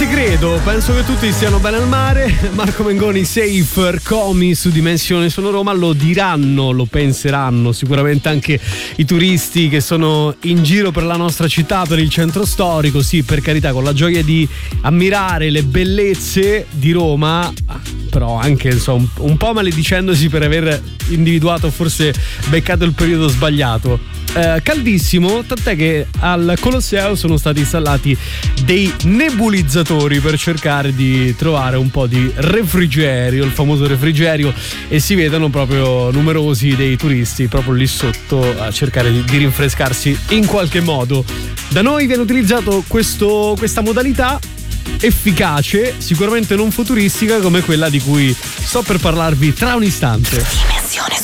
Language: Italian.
te credo, penso che tutti stiano bene al mare. Marco Mengoni, Safe, Comi su Dimensione Sono Roma, lo diranno, lo penseranno sicuramente anche i turisti che sono in giro per la nostra città, per il centro storico. Sì, per carità, con la gioia di ammirare le bellezze di Roma, però anche insomma un po' maledicendosi per aver individuato, forse beccato il periodo sbagliato. Caldissimo, tant'è che al Colosseo sono stati installati dei nebulizzatori per cercare di trovare un po' di refrigerio, il famoso refrigerio, e si vedono proprio numerosi dei turisti proprio lì sotto a cercare di rinfrescarsi in qualche modo. Da noi viene utilizzato questa modalità efficace, sicuramente non futuristica come quella di cui sto per parlarvi tra un istante.